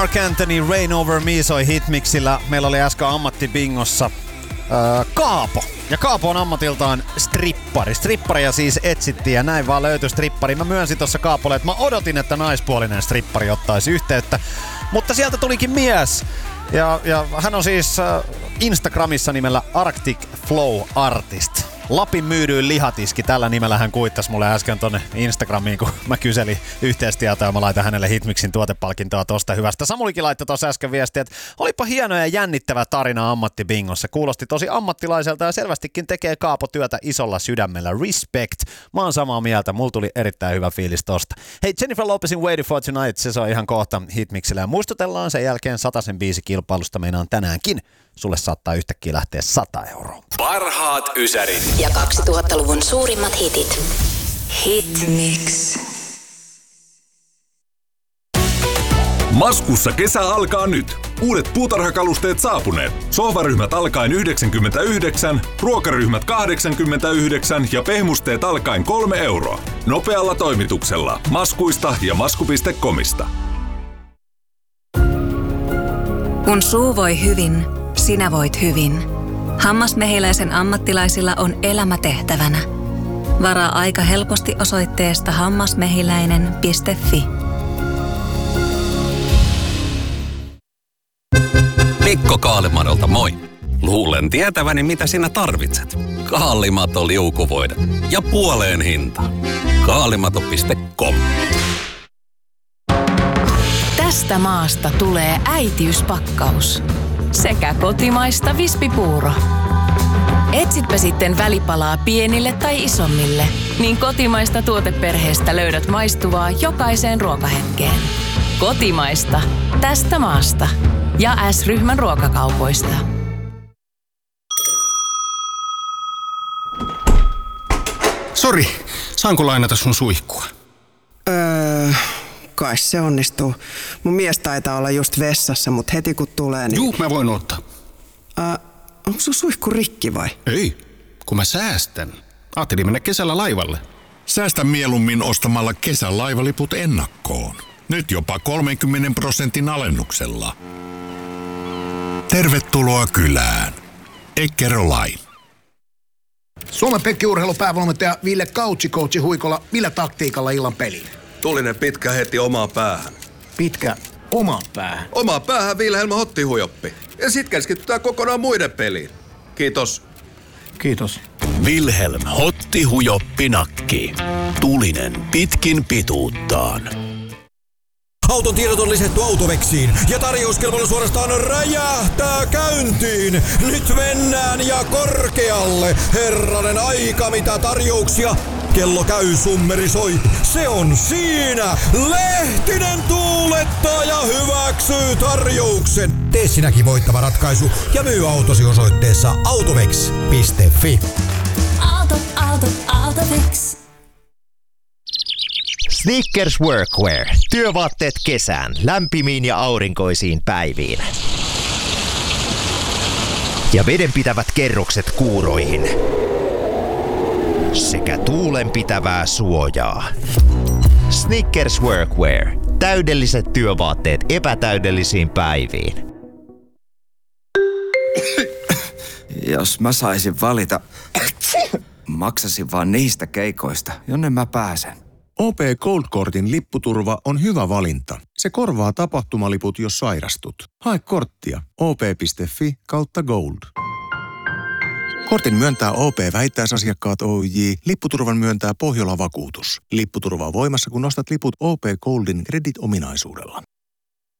Mark Anthony, Rain Over Me soi Hitmixillä. Meillä oli äsken ammattibingossa Kaapo. Ja Kaapo on ammatiltaan strippari. Stripparia siis etsittiin ja näin vaan löytyi strippari. Mä myönsin tuossa Kaapolle, että mä odotin, että naispuolinen strippari ottaisi yhteyttä. Mutta sieltä tulikin mies. Ja hän on siis Instagramissa nimellä Arctic Flow Artist. Lapin myydyin lihatiski, tällä nimellä hän kuittasi mulle äsken tonne Instagramiin, kun mä kyselin yhteistietoa ja mä laitan hänelle Hitmixin tuotepalkintoa tosta hyvästä. Samulikin laittoi tossa äsken viestiä, että olipa hieno ja jännittävä tarina ammattibingossa. Kuulosti tosi ammattilaiselta ja selvästikin tekee Kaapo työtä isolla sydämellä. Respect. Mä oon samaa mieltä, mulla tuli erittäin hyvä fiilis tosta. Hei, Jennifer Lopezin Waiting for Tonight, se on ihan kohta Hitmixillä ja muistutellaan sen jälkeen 100 biisi kilpailusta meinaan tänäänkin. Sulle saattaa yhtäkkiä lähteä 100 euroa. Parhaat ysärit. Ja 2000-luvun suurimmat hitit. Hitmix. Maskussa kesä alkaa nyt. Uudet puutarhakalusteet saapuneet. Sohvaryhmät alkaen 99, ruokaryhmät 89 ja pehmusteet alkaen 3 euroa. Nopealla toimituksella. Maskuista ja masku.comista. Kun suu voi hyvin, sinä voit hyvin. Hammasmehiläisen ammattilaisilla on elämä tehtävänä. Varaa aika helposti osoitteesta hammasmehiläinen.fi. Mikko Kaalimadolta moi. Luulen tietäväni mitä sinä tarvitset. Kaalimato liukuvoide ja puoleen hinta. Kaalimato.com. Tästä maasta tulee äitiyspakkaus. Sekä kotimaista vispipuuro. Etsitpä sitten välipalaa pienille tai isommille, niin kotimaista tuoteperheestä löydät maistuvaa jokaiseen ruokahetkeen. Kotimaista. Tästä maasta. Ja S-ryhmän ruokakaupoista. Sori, saanko lainata sun suihkua? Kai se onnistuu. Mun mies taitaa olla just vessassa, mut heti kun tulee, niin... Juu, mä voin ottaa. Onko sun suihku rikki vai? Ei, kun mä säästän. Ajattelin mennä kesällä laivalle. Säästä mieluummin ostamalla kesän laivaliput ennakkoon. Nyt jopa 30% alennuksella. Tervetuloa kylään. Eckerö-Line. Suomen Pekki-urheilupäävalmentaja Ville Coachi Huikola, millä taktiikalla illan peliin? Tulinen pitkä heti omaan päähän. Pitkä omaan päähän? Omaan päähän Vilhelm Hottihujoppi. Ja sit keskitytään kokonaan muiden peliin. Kiitos. Kiitos. Vilhelm Hottihujoppi nakki. Tulinen pitkin pituuttaan. Auton tiedot on lisätty Autovexiin ja tarjouskilpailu suorastaan räjähtää käyntiin. Nyt mennään ja korkealle. Herranen aika mitä tarjouksia. Kello käy, summeri soi. Se on siinä. Lehtinen tuulettaa ja hyväksyy tarjouksen. Tee sinäkin voittava ratkaisu ja myy autosi osoitteessa autovex.fi. Autovex. Sneakers Workwear. Työvaatteet kesään, lämpimiin ja aurinkoisiin päiviin. Ja vedenpitävät kerrokset kuuroihin. Sekä tuulenpitävää suojaa. Sneakers Workwear. Täydelliset työvaatteet epätäydellisiin päiviin. Jos mä saisin valita, maksasin vaan niistä keikoista, jonne mä pääsen. OP Gold Kortin lipputurva on hyvä valinta. Se korvaa tapahtumaliput, jos sairastut. Hae korttia op.fi/gold. Kortin myöntää OP Vähittäisasiakkaat Oyj. Lipputurvan myöntää Pohjola Vakuutus. Lipputurva on voimassa, kun nostat liput OP Goldin Credit-ominaisuudella.